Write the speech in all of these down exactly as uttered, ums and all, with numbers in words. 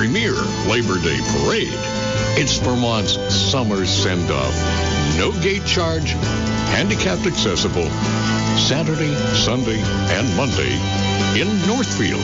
premier Labor Day parade. It's Vermont's summer send-off. No gate charge, handicapped accessible, Saturday, Sunday, and Monday in Northfield.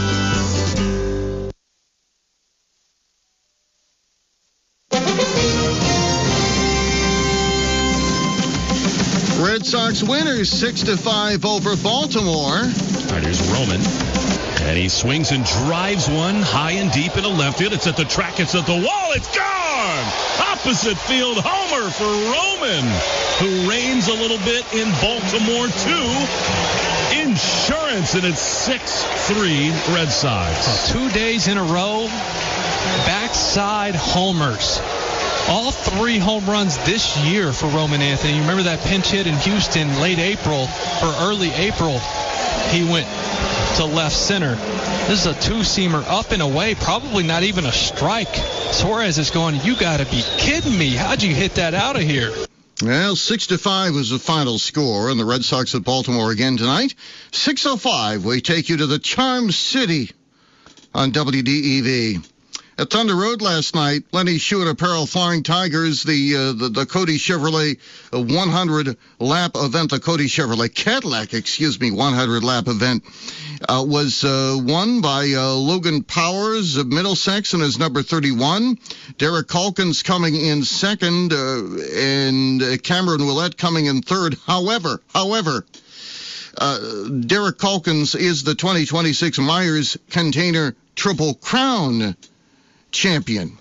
Red Sox winners six to five over Baltimore. All right, here's Roman. And he swings and drives one high and deep into left field. It's at the track. It's at the wall. It's gone. Opposite field homer for Roman, who reigns a little bit in Baltimore, too. Insurance, and it's six three Red Sox. So two days in a row, backside homers. All three home runs this year for Roman Anthony. You remember that pinch hit in Houston late April or early April? He went to left center. This is a two-seamer up and away, probably not even a strike. Suarez is going, you got to be kidding me. How'd you hit that out of here? Well, six to five was the final score, and the Red Sox at Baltimore again tonight. six oh five, we take you to the Charm City on W D E V. At Thunder Road last night, Lenny Schuett Apparel Flying Tigers, the, uh, the the Cody Chevrolet one hundred lap event, the Cody Chevrolet Cadillac, excuse me, one hundred lap event, uh, was uh, won by uh, Logan Powers of Middlesex in his number thirty-one. Derek Calkins coming in second, uh, and uh, Cameron Willett coming in third. However, however, uh, Derek Calkins is the twenty twenty-six Myers Container Triple Crown champion.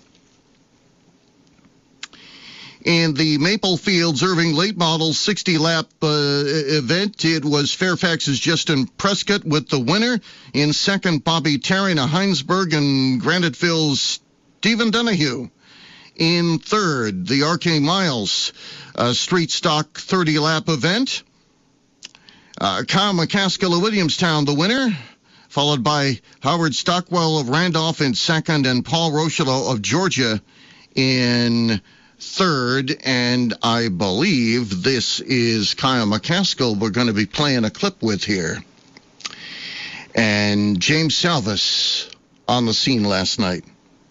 In the Maple Fields Irving Late Model sixty lap uh, event, it was Fairfax's Justin Prescott with the winner. In second, Bobby Tarrant of Heinsberg, and Graniteville's Stephen Donahue. In third, the R K Miles uh, Street Stock thirty lap event. Uh, Kyle McCaskill of Williamstown, the winner, followed by Howard Stockwell of Randolph in second, and Paul Rochelo of Georgia in third. And I believe this is Kyle McCaskill we're going to be playing a clip with here. And James Salvis on the scene last night.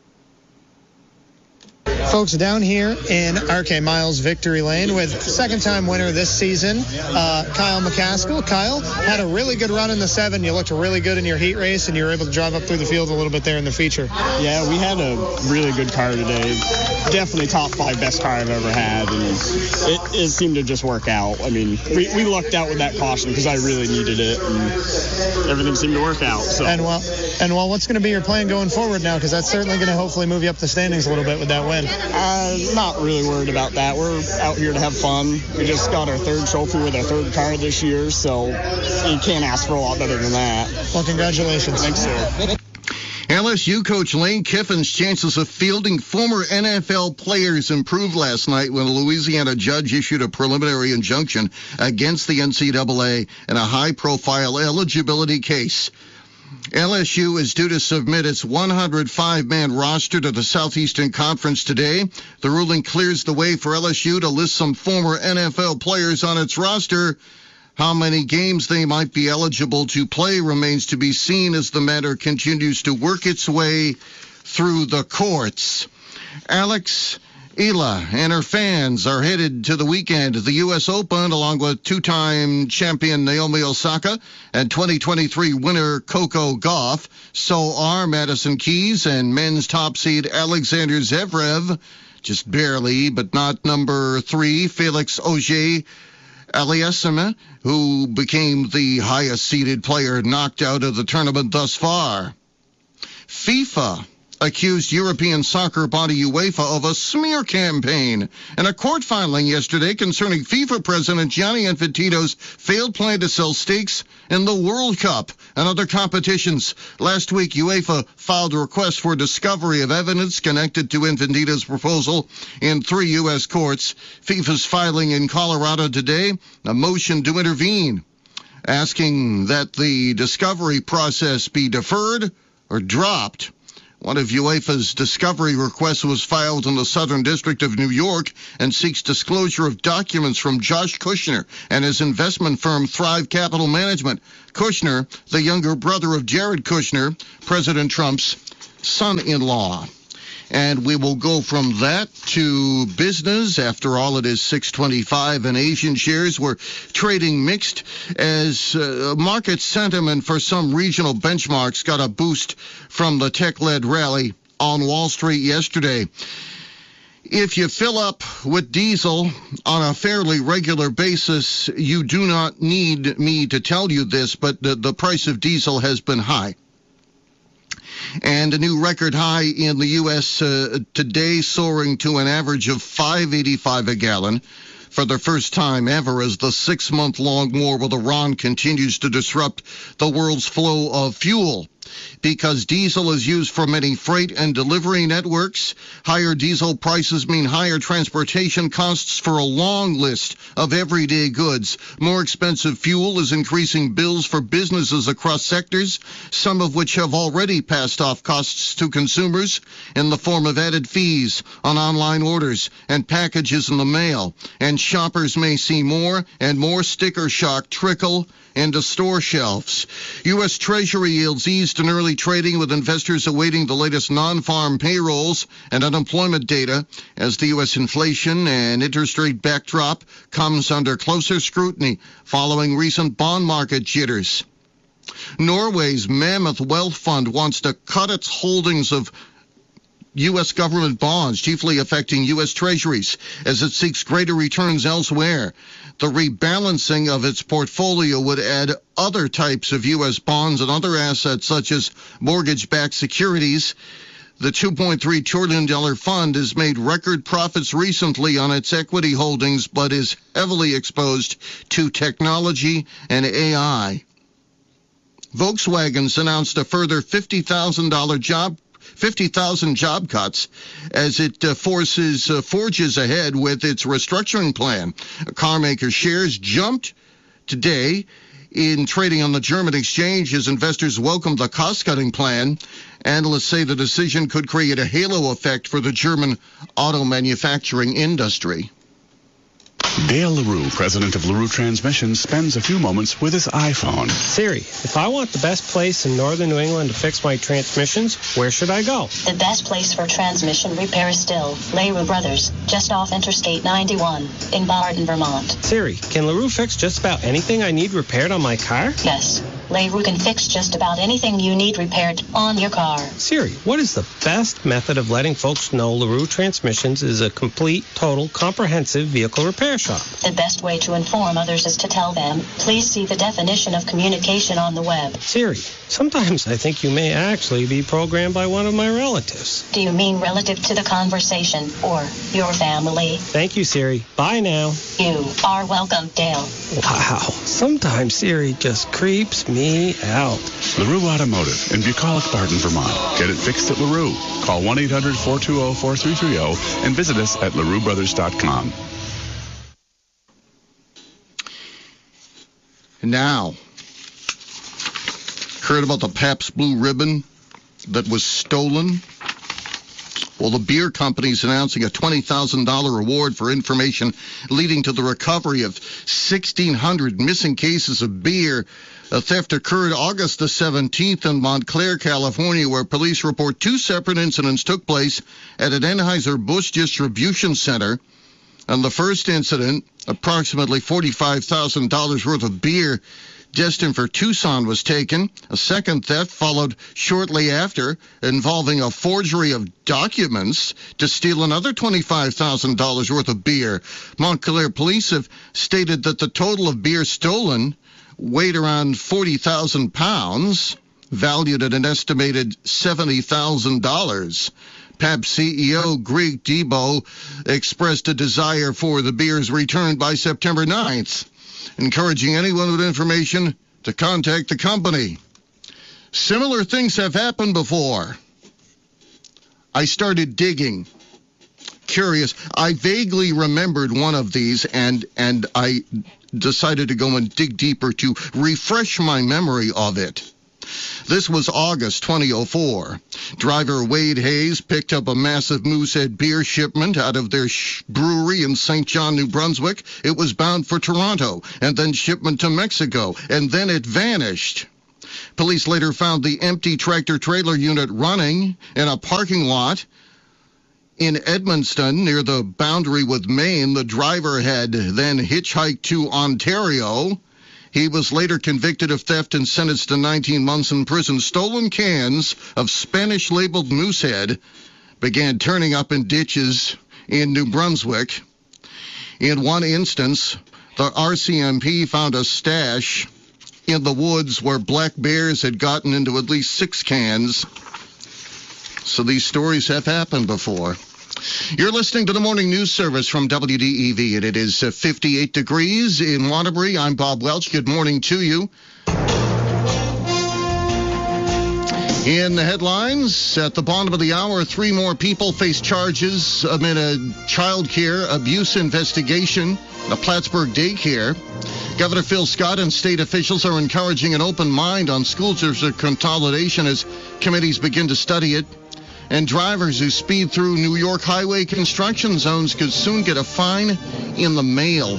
Folks, down here in R K Miles Victory Lane with second-time winner this season, uh, Kyle McCaskill. Kyle, had a really good run in the seven. You looked really good in your heat race, and you were able to drive up through the field a little bit there in the feature. Yeah, we had a really good car today. Definitely top five best car I've ever had, and it, it seemed to just work out. I mean, we, we lucked out with that caution because I really needed it, and everything seemed to work out. So. And well, and well, what's going to be your plan going forward now? Because that's certainly going to hopefully move you up the standings a little bit with that win. Uh, not really worried about that. We're out here to have fun. We just got our third trophy with our third car this year, so you can't ask for a lot better than that. Well, congratulations. Thanks, sir. L S U coach Lane Kiffin's chances of fielding former N F L players improved last night when a Louisiana judge issued a preliminary injunction against the N C double A in a high-profile eligibility case. L S U is due to submit its one hundred five man roster to the Southeastern Conference today. The ruling clears the way for L S U to list some former N F L players on its roster. How many games they might be eligible to play remains to be seen as the matter continues to work its way through the courts. Alex Ela and her fans are headed to the weekend at the U S Open along with two-time champion Naomi Osaka and twenty twenty-three winner Coco Gauff. So are Madison Keys and men's top seed Alexander Zverev, just barely, but not number three, Felix Auger Aliassime, who became the highest-seeded player knocked out of the tournament thus far. FIFA accused European soccer body UEFA of a smear campaign in a court filing yesterday concerning FIFA President Gianni Infantino's failed plan to sell stakes in the World Cup and other competitions. Last week, UEFA filed a request for discovery of evidence connected to Infantino's proposal in three U S courts. FIFA's filing in Colorado today a motion to intervene, asking that the discovery process be deferred or dropped. One of UEFA's discovery requests was filed in the Southern District of New York and seeks disclosure of documents from Josh Kushner and his investment firm Thrive Capital Management. Kushner, the younger brother of Jared Kushner, President Trump's son-in-law. And we will go from that to business. After all, it is six twenty-five, and Asian shares were trading mixed as uh, market sentiment for some regional benchmarks got a boost from the tech-led rally on Wall Street yesterday. If you fill up with diesel on a fairly regular basis, you do not need me to tell you this, but the, the price of diesel has been high. And a new record high in the U S uh, today, soaring to an average of five eighty-five a gallon for the first time ever, as the six-month-long war with Iran continues to disrupt the world's flow of fuel. Because diesel is used for many freight and delivery networks, higher diesel prices mean higher transportation costs for a long list of everyday goods. More expensive fuel is increasing bills for businesses across sectors, some of which have already passed off costs to consumers in the form of added fees on online orders and packages in the mail. And shoppers may see more and more sticker shock trickle into store shelves. U S. Treasury yields eased in early trading, with investors awaiting the latest non-farm payrolls and unemployment data as the U S inflation and interest rate backdrop comes under closer scrutiny following recent bond market jitters. Norway's Mammoth Wealth Fund wants to cut its holdings of U S government bonds, chiefly affecting U S treasuries, as it seeks greater returns elsewhere. The rebalancing of its portfolio would add other types of U S bonds and other assets, such as mortgage-backed securities. The two point three trillion dollars fund has made record profits recently on its equity holdings, but is heavily exposed to technology and A I. Volkswagen's announced a further fifty thousand dollars job fifty thousand job cuts as it uh, forces uh, forges ahead with its restructuring plan. Car maker shares jumped today in trading on the German exchange as investors welcomed the cost-cutting plan. Analysts say the decision could create a halo effect for the German auto manufacturing industry. Dale LaRue, president of LaRue Transmissions, spends a few moments with his iPhone. Siri, if I want the best place in northern New England to fix my transmissions, where should I go? The best place for transmission repair is still LaRue Brothers, just off Interstate ninety-one in Barton, Vermont. Siri, can LaRue fix just about anything I need repaired on my car? Yes, LaRue can fix just about anything you need repaired on your car. Siri, what is the best method of letting folks know LaRue Transmissions is a complete, total, comprehensive vehicle repair shop? The best way to inform others is to tell them, please see the definition of communication on the web. Siri, sometimes I think you may actually be programmed by one of my relatives. Do you mean relative to the conversation or your family? Thank you, Siri. Bye now. You are welcome, Dale. Wow, sometimes Siri just creeps me out. LaRue Automotive in Bucolic, Barton, Vermont. Get it fixed at LaRue. Call one eight hundred four two zero four three three zero and visit us at larue brothers dot com. Now, heard about the Pabst Blue Ribbon that was stolen? Well, the beer company's announcing a twenty thousand dollars reward for information leading to the recovery of sixteen hundred missing cases of beer. The theft occurred August the seventeenth in Montclair, California, where police report two separate incidents took place at an Anheuser-Busch distribution center. And the first incident, approximately forty-five thousand dollars worth of beer destined for Tucson, was taken. A second theft followed shortly after, involving a forgery of documents to steal another twenty-five thousand dollars worth of beer. Montclair police have stated that the total of beer stolen weighed around forty thousand pounds, valued at an estimated seventy thousand dollars. Pabst C E O Greg Debo expressed a desire for the beer's return by September ninth, encouraging anyone with information to contact the company. Similar things have happened before. I started digging. Curious. I vaguely remembered one of these, and and I decided to go and dig deeper to refresh my memory of it. This was August twenty oh four. Driver Wade Hayes picked up a massive Moosehead beer shipment out of their sh- brewery in Saint John, New Brunswick. It was bound for Toronto, and then shipment to Mexico, and then it vanished. Police later found the empty tractor-trailer unit running in a parking lot in Edmundston near the boundary with Maine. The driver had then hitchhiked to Ontario. He was later convicted of theft and sentenced to nineteen months in prison. Stolen cans of Spanish-labeled Moosehead began turning up in ditches in New Brunswick. In one instance, the R C M P found a stash in the woods where black bears had gotten into at least six cans. So these stories have happened before. You're listening to the Morning News Service from W D E V, and it is uh, fifty-eight degrees in Waterbury. I'm Bob Welch. Good morning to you. In the headlines, at the bottom of the hour, three more people face charges amid a child care abuse investigation at a Plattsburgh daycare. Governor Phil Scott and state officials are encouraging an open mind on school district consolidation as committees begin to study it. And drivers who speed through New York highway construction zones could soon get a fine in the mail.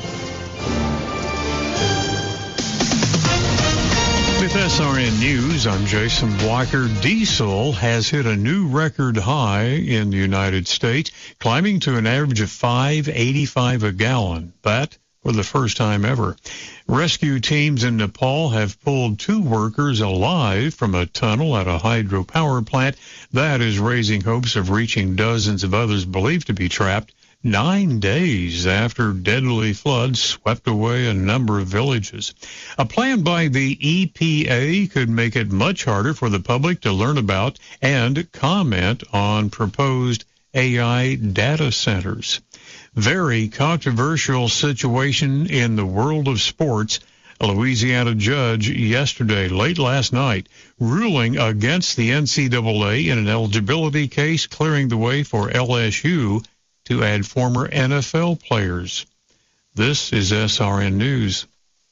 With S R N News, I'm Jason Blacker. Diesel has hit a new record high in the United States, climbing to an average of five eighty-five a gallon. That for the first time ever. Rescue teams in Nepal have pulled two workers alive from a tunnel at a hydropower plant. That is raising hopes of reaching dozens of others believed to be trapped nine days after deadly floods swept away a number of villages. A plan by the E P A could make it much harder for the public to learn about and comment on proposed A I data centers. Very controversial situation in the world of sports. A Louisiana judge yesterday, late last night, ruling against the N C double A in an eligibility case, clearing the way for L S U to add former N F L players. This is S R N News.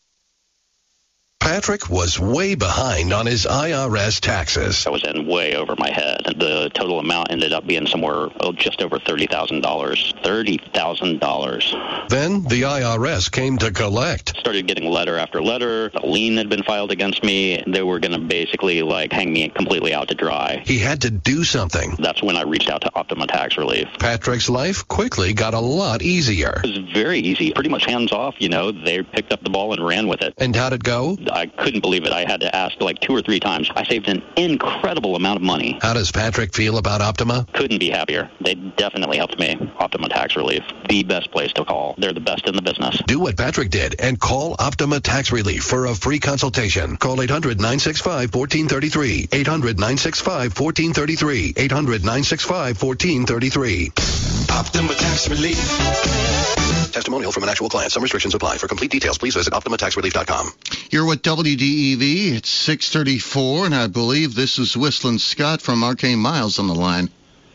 Patrick was way behind on his I R S taxes. I was in way over my head. The total amount ended up being somewhere oh, just over thirty thousand dollars. thirty thousand dollars. Then the I R S came to collect. Started getting letter after letter. A lien had been filed against me. They were going to basically like hang me completely out to dry. He had to do something. That's when I reached out to Optima Tax Relief. Patrick's life quickly got a lot easier. It was very easy. Pretty much hands off, you know. They picked up the ball and ran with it. And how'd it go? I couldn't believe it. I had to ask like two or three times. I saved an incredible amount of money. How does Patrick feel about Optima? Couldn't be happier. They definitely helped me. Optima Tax Relief, the best place to call. They're the best in the business. Do what Patrick did and call Optima Tax Relief for a free consultation. Call eight hundred, nine six five, one four three three. eight hundred, nine six five, one four three three. eight hundred, nine six five, one four three three. Optima Tax Relief. Testimonial from an actual client. Some restrictions apply. For complete details, please visit optima tax relief dot com. You're with W D E V. It's six thirty-four, and I believe this is Whistling Scott from Arcane Miles on the line.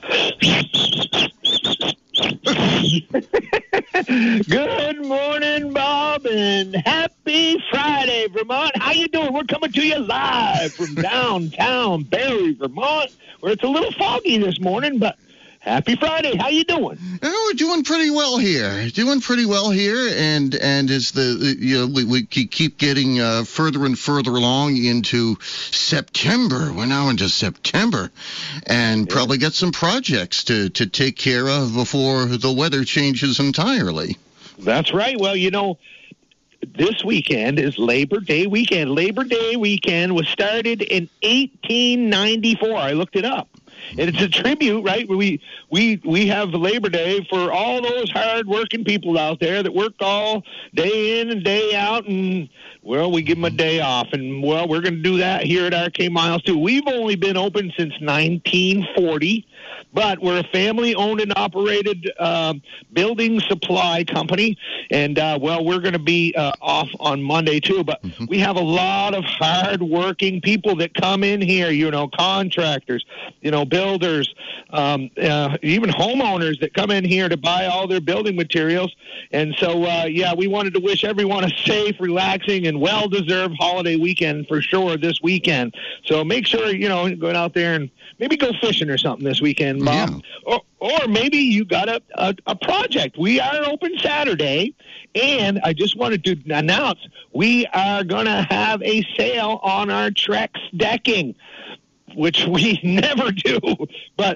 Good morning, Bob, and happy Friday, Vermont. How you doing? We're coming to you live from downtown Barre, Vermont, where it's a little foggy this morning, but happy Friday. How you doing? Oh, we're doing pretty well here. Doing pretty well here, and and as the you know we, we keep getting uh, further and further along into September. We're now into September, and yeah. probably got some projects to to take care of before the weather changes entirely. That's right. Well, you know, this weekend is Labor Day weekend. Labor Day weekend was started in eighteen ninety-four. I looked it up. And it's a tribute, right? We we we have Labor Day for all those hard-working people out there that work all day in and day out, and, well, we give them a day off. And, well, we're going to do that here at Arcane Miles, too. We've only been open since nineteen forty, but we're a family-owned and operated uh, building supply company. And, uh, well, we're going to be uh, off on Monday, too. But mm-hmm. we have a lot of hard-working people that come in here, you know, contractors, you know, builders, um, uh, even homeowners that come in here to buy all their building materials. And so, uh, yeah, we wanted to wish everyone a safe, relaxing, and well-deserved holiday weekend for sure this weekend. So make sure, you know, going out there and maybe go fishing or something this weekend, Bob. Yeah. Or, or maybe you got a, a, a project. We are open Saturday, and I just wanted to announce we are going to have a sale on our Trex decking, which we never do. But